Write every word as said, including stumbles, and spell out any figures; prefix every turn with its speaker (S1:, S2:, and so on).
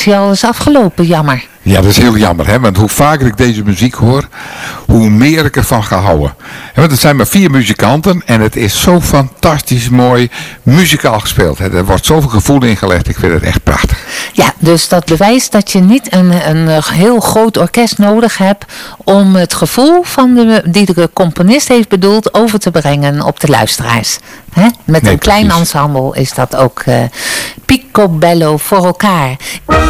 S1: al is afgelopen, jammer.
S2: Ja, dat is heel jammer, hè? Want hoe vaker ik deze muziek hoor, hoe meer ik ervan ga houden. Want het zijn maar vier muzikanten en het is zo fantastisch mooi muzikaal gespeeld. Hè? Er wordt zoveel gevoel ingelegd, ik vind het echt prachtig.
S1: Ja, dus dat bewijst dat je niet een, een heel groot orkest nodig hebt om het gevoel van de, die de componist heeft bedoeld over te brengen op de luisteraars. Hè? Met
S2: Nee,
S1: een klein
S2: precies.
S1: ensemble is dat ook uh, picobello voor elkaar.